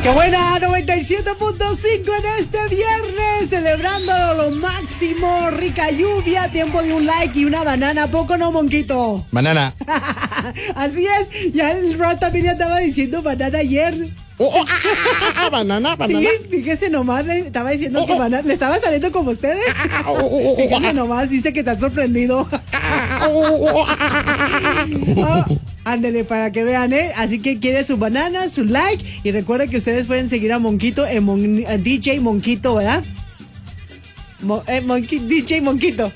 Qué buena, 97.5 en este viernes, celebrando lo máximo, rica lluvia, tiempo de un like y una banana, ¿a poco no, Monquito? Banana. Así es, ya el Rod también le andaba diciendo banana ayer. Banana. Sí, fíjese nomás, le estaba diciendo que banana, le estaba saliendo como ustedes. Fíjese nomás, dice que están sorprendido. Ándele, para que vean, así que quiere su banana, su like, y recuerden que ustedes pueden seguir a Monquito en DJ Monquito, ¿verdad? DJ Monquito.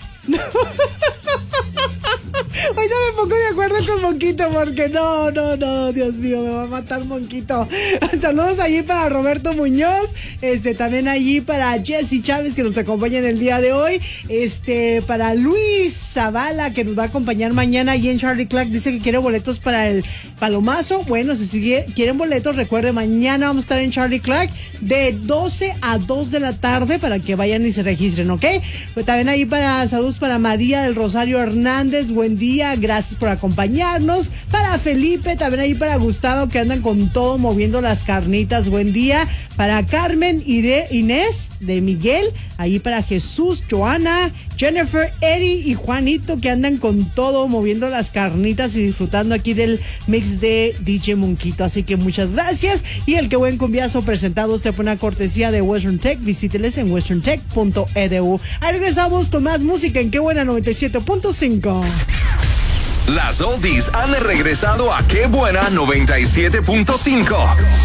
Hoy no me pongo de acuerdo con Monquito porque no, Dios mío, me va a matar Monquito. Saludos allí para Roberto Muñoz, también allí para Jessy Chávez que nos acompaña en el día de hoy, para Luis Zavala que nos va a acompañar mañana allí en Charlie Clark, dice que quiere boletos para el Palomazo. Bueno, si quieren boletos, recuerde, mañana vamos a estar en Charlie Clark de 12 a 2 de la tarde para que vayan y se registren, ¿ok? Pues también ahí saludos para María del Rosario Hernández, buen día, gracias por acompañarnos. Para Felipe, también ahí para Gustavo que andan con todo moviendo las carnitas, buen día. Para Carmen, Inés de Miguel, ahí para Jesús, Joana, Jennifer, Eddie y Juanito que andan con todo moviendo las carnitas y disfrutando aquí del mix de DJ Monquito, así que muchas gracias. Y el que buen cumbiazo presentado usted por una cortesía de Western Tech, visíteles en westerntech.edu. Ahí regresamos con más música en Qué Buena 97.5. Las oldies han regresado a Qué Buena 97.5.